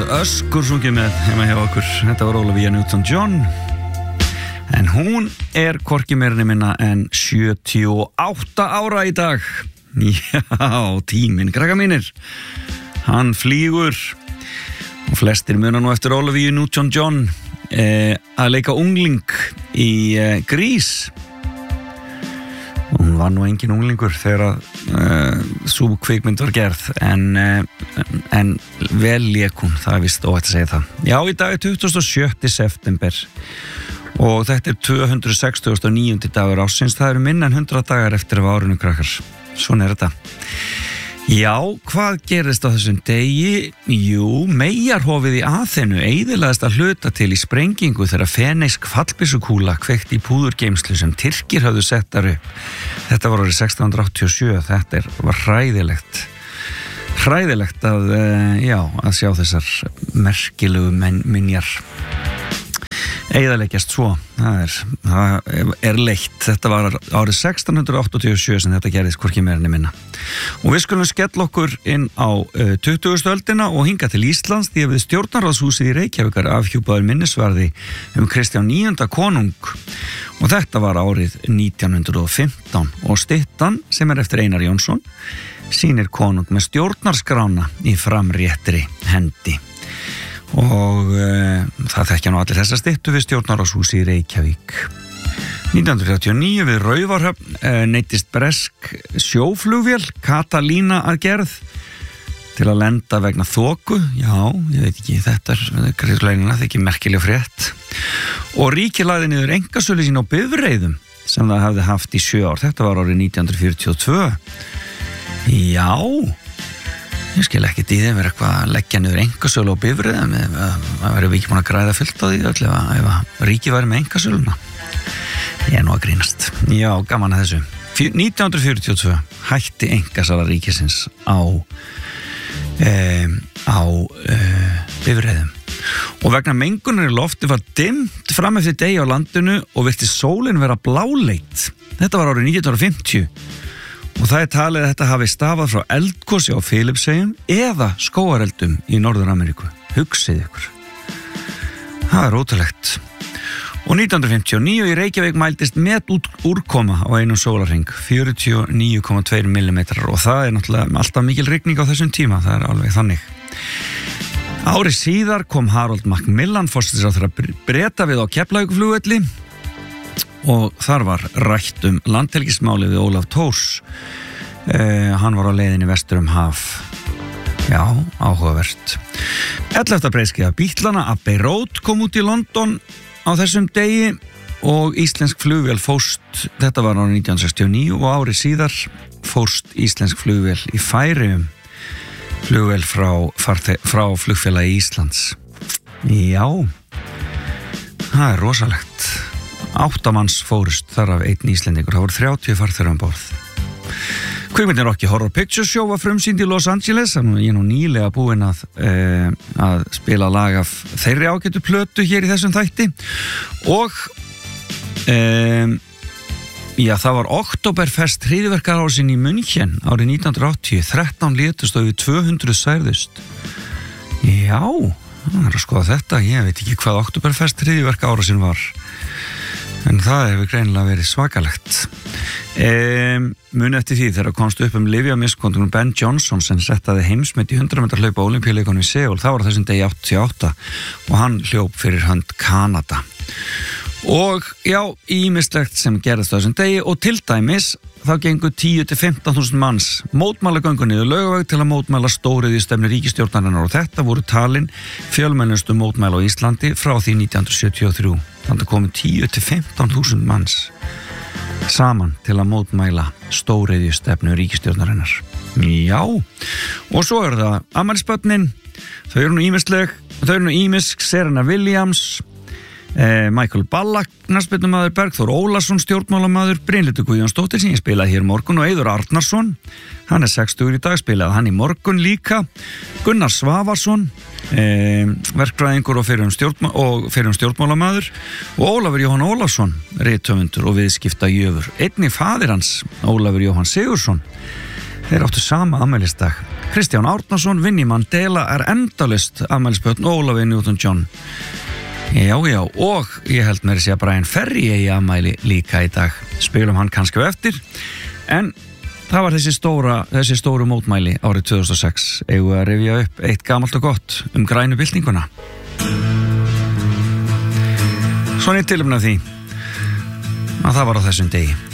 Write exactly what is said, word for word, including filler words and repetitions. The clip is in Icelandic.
öskur sungið með heima hjá okkur. Þetta var Olivia Newton-John. En hún er hvorki meira minna en sjötíu og átta ára í dag. Já, tíminn, krakka mínir. Hann flýgur. Og flestir muna nú eftir Olivia Newton-John eh, að leika ungling í eh, Grís. Og hún var nú engin unglingur þegar uh, sú kvikmynd var gerð en, uh, en vel lék hún, það er vist óhætt að segja það. Já, í dag er tuttugasta og sjötta september og þetta er tvö hundruð sextugustu og níunda dagur ársins. Það eru minna en hundrað dagar eftir af árinu, krakkar. Svona er þetta. Já, hvað gerist á þessum degi? Jú, meyjarhofið í Aþenu eyðilagðist að hluta til í sprengingu þegar feneysk fallbyssukúla kveikt í púðurgeymslu sem Tyrkir höfðu sett þar upp. Þetta var árið sextán hundruð áttatíu og sjö. Þetta er, var hræðilegt. Hræðilegt að, já, að sjá þessar merkilegu men, minjar eyðileggjast svo. Það er, það er leitt. Þetta var árið sextán hundruð áttatíu og sjö sem þetta gerðist hvorki meira né minna. Og við skulum skella okkur inn á uh, tuttugustu öldina og hinga til Íslands því að við stjórnarráðshúsið í Reykjavíkar afhjúpaður minnisvarði um Kristján níunda konung og þetta var árið nítján hundruð og fimmtán og styttan sem er eftir Einar Jónsson sýnir konung með stjórnarskrána í framréttri hendi og uh, það þekkja nú allir þessa styttu við stjórnarráðshúsið í Reykjavík. nítján hundruð þrjátíu og níu við Raufarhöfn eh, neyddist bresk sjóflugvél Katalína að gerð til að lenda vegna þoku. Já, ég veit ekki, þetta er greiðslegina, þetta er ekki merkileg frétt. Og ríkið lagði niður einkasölu sín á bifreiðum sem það hafði haft í sjö ár. Þetta var árið nítján hundruð fjörutíu og tvö. Já, ég skil ekki í þeim verið eitthvað að leggja niður einkasölu á bifreiðum. Það verið við ekki búin að græða fullt á því öll ef að, ef að ríkið væri með einkasöluna. Ég er nú að grínast. Já, gaman að þessu. nítján hundruð fjörutíu og tvö hætti einkasala ríkisins á um, á um, bifreiðum. Og vegna mengunar í lofti var dimmt fram eftir degi á landinu og virtist sólin vera bláleit. Þetta var árið nítján hundruð fimmtíu og það er talið að þetta hafi stafað frá eldgosi á Filippseyjum eða skógareldum í Norður-Ameríku. Hugsið ykkur. Það er ótrúlegt. Og nítján hundruð fimmtíu og níu í Reykjavík mældist met út úrkoma á einum sólarhring, fjörutíu og níu komma tveir millimetrar og það er náttúrulega alltaf mikil rigning á þessum tíma, það er alveg þannig. Ári síðar kom Harold Macmillan forsætisráðherra Breta við á Keflavíkurflugvelli og þar var rætt um landhelgismálið við Ólaf Thors. Eh, hann var á leiðinni vestur um haf. Já, áhugavert. ellefta breiðskíða Bítlana Abbey Road kom út í London á þessum degi og íslensk flugvél fórst, þetta var árið nítján hundruð sextíu og níu og árið síðar fórst íslensk flugvél í Færeyjum, flugvél frá, frá flugfélagi Íslands. Já, það er rosalegt. Áttamanns fórust, þar af einn íslendingur, það voru þrjátíu farþegar um borð. Kvikmyndin Rocky Horror Picture Show var frumsýnd í Los Angeles, þannig að ég er nú nýlega búinn að, uh, að spila lag af þeirri ágætu plötu hér í þessum þætti og um, já, það var Oktoberfest hryðjuverkaárásin í München árið nítján hundruð áttatíu, þrettán létust og yfir tvö hundruð særðust. Já, það er að skoða þetta, ég veit ekki hvað Oktoberfest hryðjuverkaárásin var en það hefur greinilega verið svakalegt. Um, muni eftir því þegar komst upp um lyfjamiskontunum Ben Johnson sem settaði heimsmet í hundrað metra hlaup á Ólympíuleikunum í Seúl, það var þessum degi áttatíu og átta og hann hljóp fyrir hönd Kanada. Og já, ýmislegt sem gerðist á þessum degi og til dæmis þá gengu tíu til fimmtán þúsund manns mótmæla göngu niður Laugaveg til að mótmæla stóriðjustefnu ríkisstjórnarinnar og þetta voru talin fjölmennustu mótmæla á Íslandi frá því nítján hundruð sjötíu og þrjú. Þannig að komu tíu til fimmtán þúsund manns saman til að mótmæla stóriðjustefnu ríkisstjórnarinnar. Já, og svo er það afmælisbörnin, þau eru nú ýmisleg, þau eru nú ýmisk, Serena Williams, eh, Michael Ballack, knattspyrnumaður, Bergþór Ólason, stjórnmálamaður, Brynhildur Guðjónsdóttir sem ég spilaði hér í morgun og Eiður Arnarsson, hann er sextugur í dag, spilaði hann í morgun líka, Gunnar Svavarsson, eh, verkfræðingur og fyrrum stjórnmá, og fyrrum stjórnmálamaður og Ólafur Jóhann Ólafsson, rithöfundur og viðskiptajöfur. Einnig faðir hans, Ólafur Jóhann Sigursson, Þeir áttu sama afmælisdag. Kristján Árnason, Winnie Mandela er endalaust afmælisbörn og Ólafur Newton-John. Já, já, og ég held mér að segja Brian Ferry eigi afmæli líka í dag. Spilum hann kannski á eftir. En það var þessi stóra, þessi stóru mótmæli árið tvö þúsund og sex. Eigum við að rifja upp eitt gamalt og gott um grænu byltinguna. Svona í tilefni af því að það var á þessum degi.